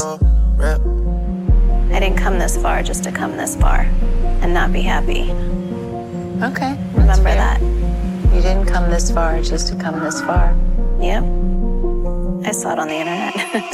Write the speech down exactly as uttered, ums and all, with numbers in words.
Rap. I didn't come this far just to come this far and not be happy. Okay. that's Remember fair. that. You didn't come this far just to come this far. Yep. I saw it on the internet.